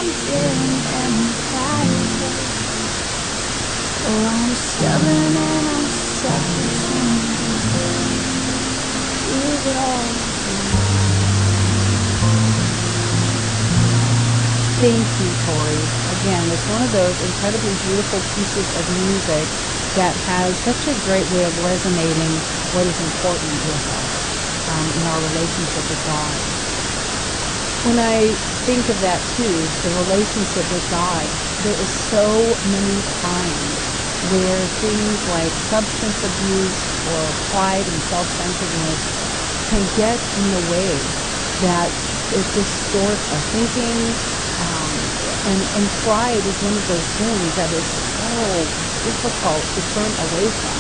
daring and private. Oh, I'm stubborn and I'm selfish and give it all to Thank you, Tori. Again, it's one of those incredibly beautiful pieces of music that has such a great way of resonating what is important with us in our relationship with God. When I think of that too, the relationship with God, there is so many times where things like substance abuse or pride and self-centeredness can get in the way, that it distorts our thinking. And pride is one of those things that is so difficult to turn away from.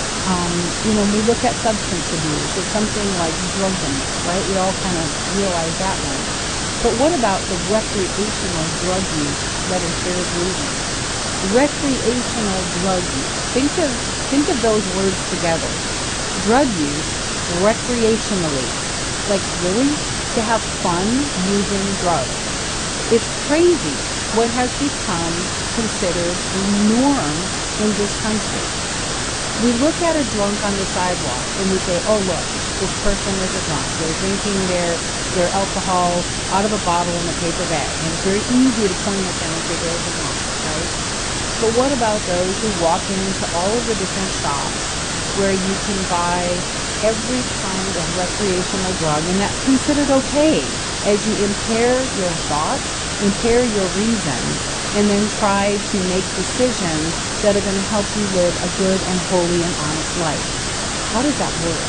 When we look at substance abuse, it's something like drunkenness, right? We all kind of realize that one. But what about the recreational drug use that impairs reason? Recreational drug use. Think of those words together. Drug use, recreationally. Like really? To have fun using drugs. It's crazy what has become considered the norm in this country. We look at a drunk on the sidewalk and we say, oh look, this person is a drunk. They're drinking their alcohol out of a bottle in a paper bag. And it's very easy to point at them and say there's a drunk, right? But what about those who walk into all of the different shops where you can buy every kind of recreational drug, and that's considered okay as you impair your thoughts, impair your reason, and then try to make decisions that are going to help you live a good and holy and honest life. How does that work?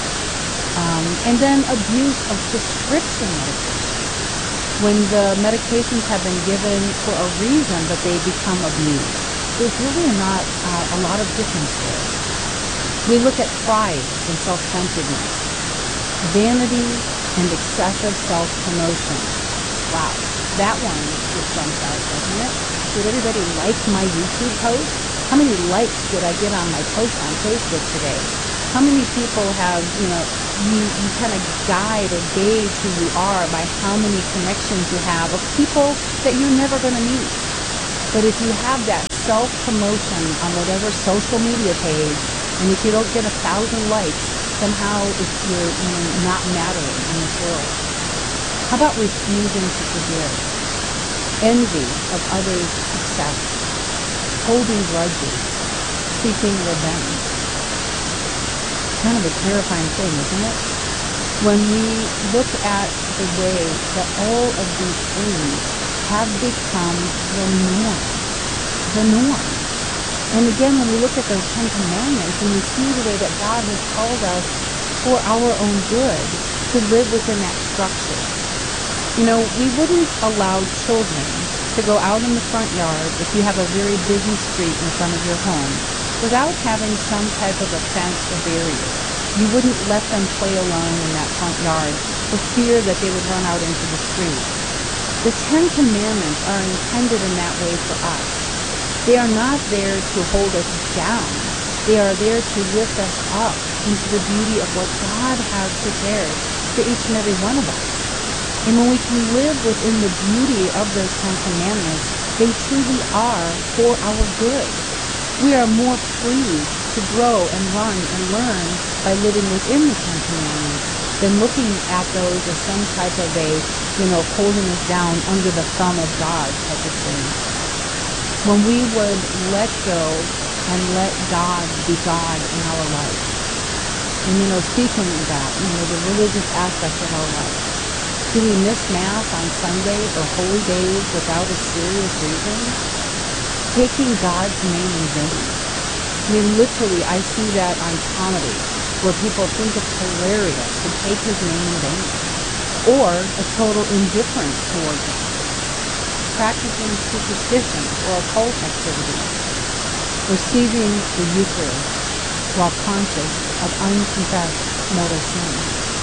And then abuse of prescription medication. When the medications have been given for a reason, but they become abused, there's really not a lot of difference there. We look at pride and self-centeredness, vanity and excessive self-promotion. Wow, that one just jumps out, doesn't it? Did everybody like my YouTube post? How many likes did I get on my post on Facebook today? How many people have, you kind of guide or gauge who you are by how many connections you have of people that you're never going to meet. But if you have that self-promotion on whatever social media page, and if you don't get 1,000 likes, somehow you're not mattering in this world. How about refusing to forgive? Envy of others' success, holding grudges, seeking revenge. Kind of a terrifying thing, isn't it? When we look at the way that all of these things have become the norm. The norm. And again, when we look at those 10 commandments and we see the way that God has called us for our own good to live within that structure. We wouldn't allow children to go out in the front yard if you have a very busy street in front of your home without having some type of a fence or barrier. You wouldn't let them play alone in that front yard for fear that they would run out into the street. The 10 commandments are intended in that way for us. They are not there to hold us down. They are there to lift us up into the beauty of what God has prepared for each and every one of us. And when we can live within the beauty of those 10 commandments, they truly are for our good. We are more free to grow and run and learn by living within the 10 commandments than looking at those as some type of a, holding us down under the thumb of God type of thing. When we would let go and let God be God in our life. And, speaking of that, the religious aspect of our life. Do we miss Mass on Sunday or holy days without a serious reason? Taking God's name in vain. Literally, I see that on comedy, where people think it's hilarious to take his name in vain. Or a total indifference towards him. Practicing superstition or occult activities. Receiving the Eucharist while conscious of unconfessed mortal sin.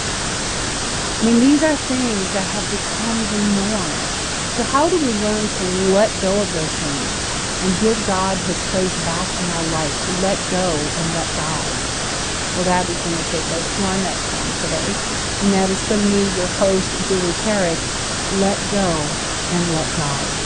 These are things that have become the norm. So how do we learn to let go of those things and give God his place back in our life, to let go and let God? Well, that is going to take us to our next one today. And that is from me, your host, Julie Carrick. Let go and let God.